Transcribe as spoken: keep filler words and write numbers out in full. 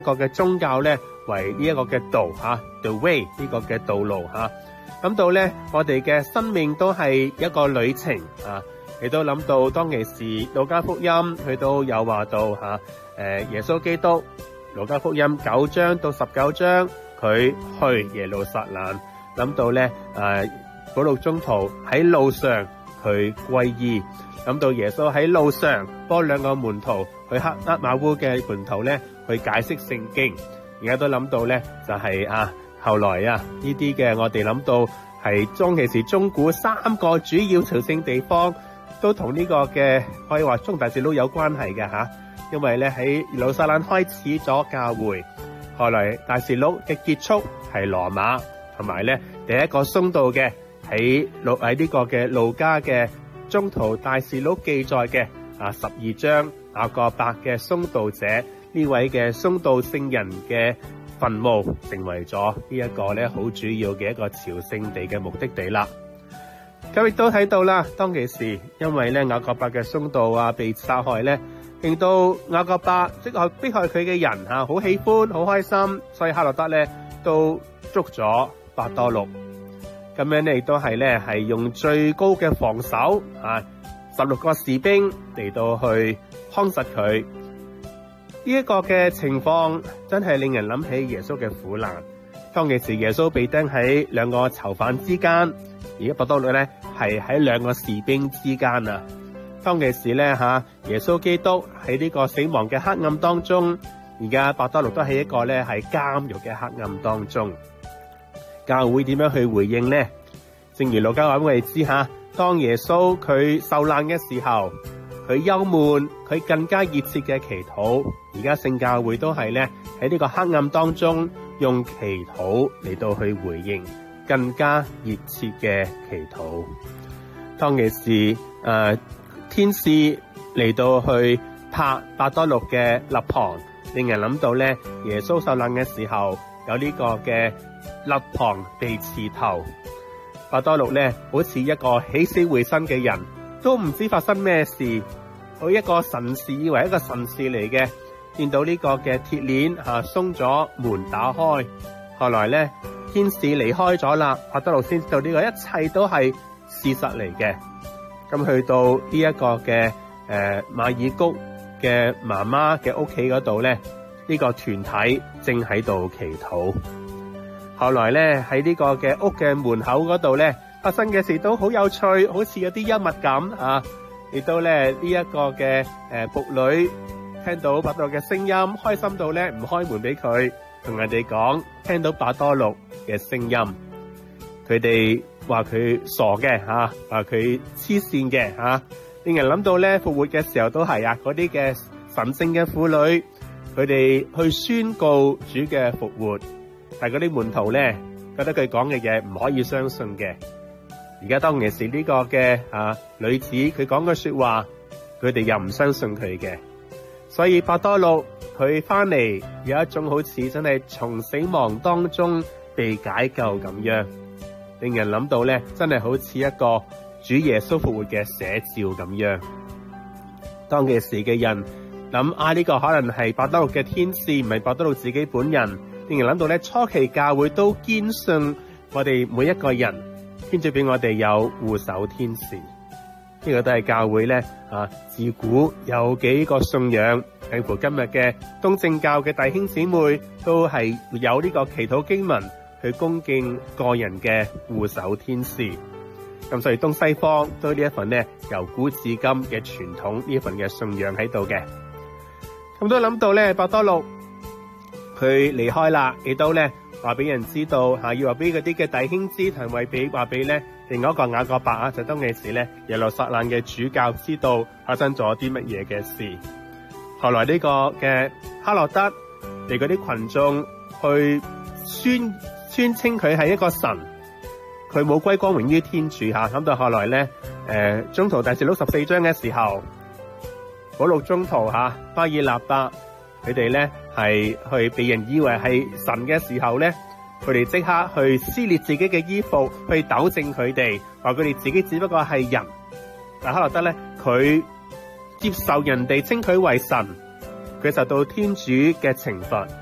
個嘅宗教咧為呢一個嘅道吓 ，the way 呢個嘅道路吓。諗到咧，我哋嘅生命都係一個旅程啊！亦都諗到當其時路加福音佢都有話到吓，誒耶穌基督路加福音九章到十九章佢去耶路撒冷，諗到咧誒保祿宗徒喺路上佢歸依，諗到耶穌喺路上幫兩個門徒去黑厄瑪烏嘅門徒咧去解釋聖經，而家都諗到咧就係啊。後來啊，呢啲嘅我哋諗到係當其時中古三個主要朝聖地方，都同呢個嘅可以話中大事佬有關係嘅吓。因為咧喺耶路撒冷開始咗教會，後來大事佬嘅結束係羅馬，同埋咧第一個殉道嘅喺路喺呢個嘅路加嘅宗徒大事佬記載嘅啊十二章雅各伯嘅殉道者呢位嘅殉道聖人嘅墳墓成為咗呢一個咧好主要嘅一個朝聖地嘅目的地啦。咁亦都睇到啦，當其時因為咧雅各伯嘅殉道啊被殺害咧，令到雅各伯即係迫害佢嘅人吓好喜歡好開心，所以黑落德咧都捉咗伯多祿，咁樣咧亦都係咧係用最高嘅防守啊十六個士兵嚟到去看實佢。呢一個嘅情況真係令人諗起耶穌嘅苦難。當其時耶穌被釘喺兩個囚犯之間，而家伯多祿咧係喺兩個士兵之間啊。當其時咧吓，耶穌基督喺呢個死亡嘅黑暗當中，而家伯多祿都喺一個咧係監獄嘅黑暗當中。教會點樣去回應呢？正如路加話俾我哋知吓，當耶穌佢受難嘅時候，佢憂悶，佢更加熱切嘅祈禱。而家聖教會都係咧喺呢個黑暗當中用祈禱嚟到去回應，更加熱切嘅祈禱。當其時誒，天使嚟到去拍伯多祿嘅肋旁，令人諗到咧耶穌受難嘅時候有呢個嘅肋旁被刺透。伯多祿咧好似一個起死回生嘅人，都唔知發生咩事。佢一個神士，以為一個神士嚟嘅，見到呢個嘅鐵鏈吓鬆咗，門打開。後來咧天使離開咗啦，伯多祿先知道呢個一切都係事實嚟嘅。咁去到呢一個嘅誒馬爾谷嘅媽媽嘅屋企嗰度咧，呢個團體正喺度祈禱。後來咧喺呢個嘅屋嘅門口嗰度咧發生嘅事都好有趣，好似有啲幽默感啊！亦都咧呢一個嘅誒僕女聽到伯多祿嘅聲音，開心到咧唔開門俾佢，同人哋講聽到伯多祿嘅聲音，佢哋話佢傻嘅吓，話佢黐線嘅吓，令人諗到咧復活嘅時候都係啊，嗰啲嘅神聖嘅婦女，佢哋去宣告主嘅復活，但係嗰啲門徒咧覺得佢講嘅嘢唔可以相信嘅。而家當其時呢個嘅啊女子佢講嘅說話，佢哋又唔相信佢嘅，所以伯多祿佢翻嚟有一種好似真係從死亡當中被解救咁樣，令人諗到咧真係好似一個主耶穌復活嘅寫照咁樣。當其時嘅人諗啊呢個可能係伯多祿嘅天使，唔係伯多祿自己本人，令人諗到咧初期教會都堅信我哋每一個人。天主俾我哋有護守天使，呢、這個都係教會咧啊，自古有幾個信仰，近乎今日嘅東正教嘅弟兄姊妹都係有呢個祈禱經文去恭敬個人嘅護守天使。咁所以東西方都有呢一份咧由古至今嘅傳統呢一份嘅信仰喺度嘅。咁都諗到咧伯多祿佢離開啦，亦都咧。話俾人知道吓，要話俾嗰啲嘅弟兄知，同埋俾話俾咧另外一個雅各伯啊，就當其時咧耶路撒冷嘅主教知道發生咗啲乜嘢嘅事。後來呢個嘅黑落德嚟嗰啲群眾去宣宣稱佢係一個神，佢冇歸光榮於天主吓。咁到後來咧，誒、呃，宗徒大事錄十四章嘅時候，保祿宗徒吓巴爾納伯。佢哋咧係去被人以為係神嘅時候咧，佢哋即刻去撕裂自己嘅衣服，去糾正佢哋，話佢哋自己只不過係人。但黑落德咧，佢接受人哋稱佢為神，佢受到天主嘅懲罰，